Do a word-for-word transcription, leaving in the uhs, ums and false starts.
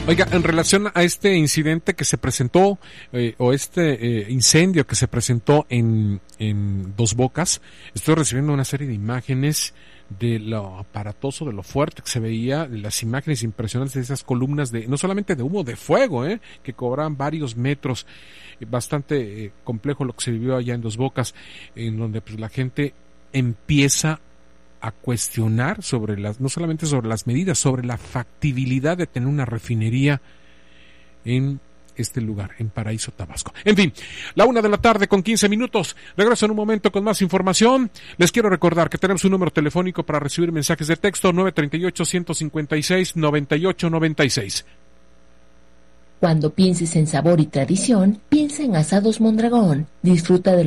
Oiga, en relación a este incidente que se presentó, eh, o este eh, incendio que se presentó en, en Dos Bocas, estoy recibiendo una serie de imágenes de lo aparatoso, de lo fuerte que se veía, de las imágenes impresionantes de esas columnas de, no solamente de humo, de fuego, eh, que cobraban varios metros. Bastante eh, complejo lo que se vivió allá en Dos Bocas, en donde pues la gente empieza a cuestionar sobre las, no solamente sobre las medidas, sobre la factibilidad de tener una refinería en este lugar, en Paraíso, Tabasco. En fin, la una de la tarde con quince minutos. Regreso en un momento con más información. Les quiero recordar que tenemos un número telefónico para recibir mensajes de texto, nueve tres ocho, uno cinco seis, nueve ocho nueve seis. Cuando pienses en sabor y tradición, piensa en Asados Mondragón. Disfruta de